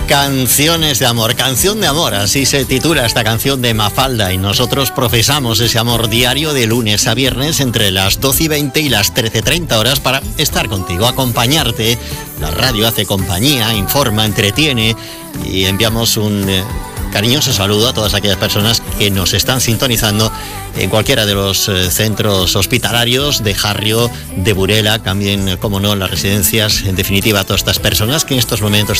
Canciones de amor, canción de amor, así se titula esta canción de Mafalda, y nosotros profesamos ese amor diario de lunes a viernes entre las 12:20 y las 13:30 horas para estar contigo, acompañarte. La radio hace compañía, informa, entretiene, y enviamos un cariñoso saludo a todas aquellas personas que nos están sintonizando en cualquiera de los centros hospitalarios de Jarrio, de Burela, también, como no, las residencias, en definitiva, a todas estas personas que en estos momentos